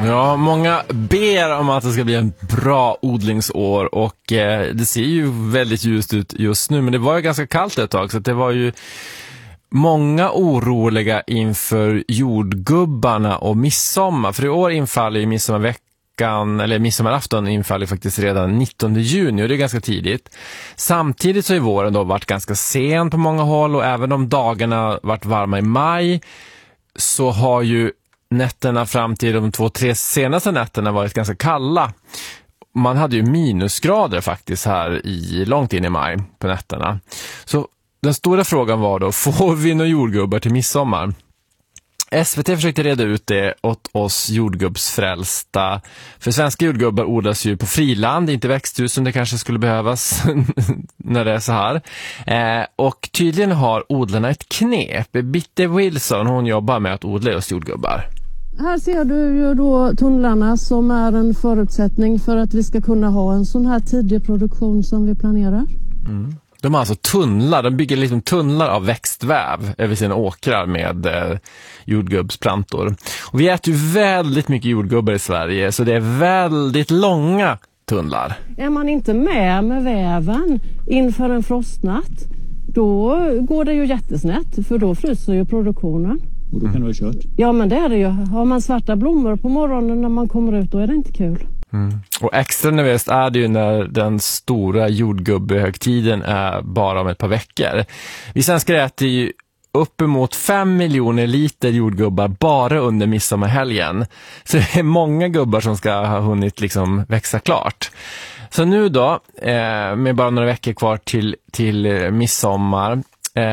Ja, många ber om att det ska bli en bra odlingsår och det ser ju väldigt ljust ut just nu, men det var ju ganska kallt ett tag så det var ju många oroliga inför jordgubbarna och midsommar. För i år infaller ju midsommarafton infaller faktiskt redan 19 juni och det är ganska tidigt. Samtidigt så har våren då varit ganska sen på många håll och även om dagarna varit varma i maj så har ju nätterna fram till de 2-3 senaste nätterna varit ganska kalla. Man hade ju minusgrader faktiskt här långt in i maj på nätterna. Så den stora frågan var då, får vi några jordgubbar till midsommar? SVT försökte reda ut det åt oss jordgubbsfrälsta. För svenska jordgubbar odlas ju på friland, inte växthus som det kanske skulle behövas när det är så här. Och tydligen har odlarna ett knep. Bitte Wilson, hon jobbar med att odla just jordgubbar. Här ser du ju då tunnlarna som är en förutsättning för att vi ska kunna ha en sån här tidig produktion som vi planerar. Mm. De har alltså tunnlar, de bygger liksom tunnlar av växtväv över sina åkrar med jordgubbsplantor. Och vi äter ju väldigt mycket jordgubbar i Sverige så det är väldigt långa tunnlar. Är man inte med väven inför en frostnatt, då går det ju jättesnett för då fryser ju produktionen. Och då kan det vara kört. Ja, men det är det ju. Har man svarta blommor på morgonen när man kommer ut, då är det inte kul. Mm. Och extra nervöst är det ju när den stora jordgubbehögtiden är bara om ett par veckor. Vi svenskar äter ju uppemot 5 miljoner liter jordgubbar bara under midsommarhelgen. Så det är många gubbar som ska ha hunnit liksom växa klart. Så nu då, med bara några veckor kvar till midsommar,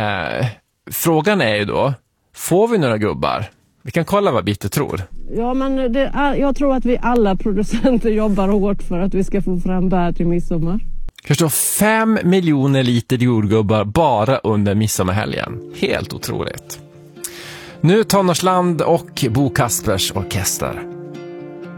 frågan är ju då, får vi några gubbar? Vi kan kolla vad Bitte tror. Ja, men jag tror att vi alla producenter jobbar hårt för att vi ska få fram bär till midsommar. Kanske 5 miljoner liter jordgubbar bara under midsommarhelgen. Helt otroligt. Nu Tonårsland och Bo Kaspers orkester.